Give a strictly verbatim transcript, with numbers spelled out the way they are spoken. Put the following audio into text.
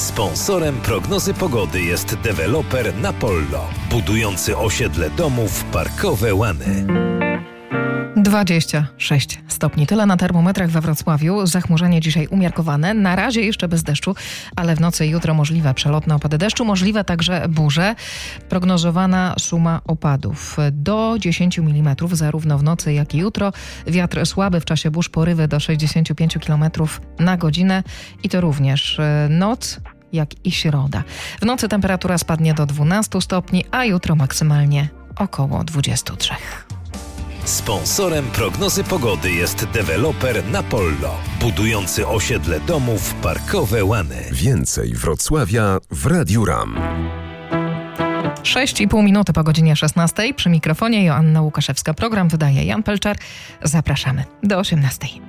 Sponsorem prognozy pogody jest deweloper Napollo, budujący osiedle domów Parkowe Łany. dwadzieścia sześć stopni. Tyle na termometrach we Wrocławiu. Zachmurzenie dzisiaj umiarkowane. Na razie jeszcze bez deszczu, ale w nocy i jutro możliwe przelotne opady deszczu, możliwe także burze. Prognozowana suma opadów do dziesięć milimetrów zarówno w nocy, jak i jutro. Wiatr słaby w czasie burz, porywy do sześćdziesiąt pięć kilometrów na godzinę i to również noc, jak i środa. W nocy temperatura spadnie do dwunastu stopni, a jutro maksymalnie około dwudziestu trzech. Sponsorem prognozy pogody jest deweloper Napollo, budujący osiedle domów Parkowe Łany. Więcej Wrocławia w Radiu RAM. sześć i pół minuty po godzinie szesnastej. Przy mikrofonie Joanna Łukaszewska. Program wydaje Jan Pelczar. Zapraszamy do osiemnastej.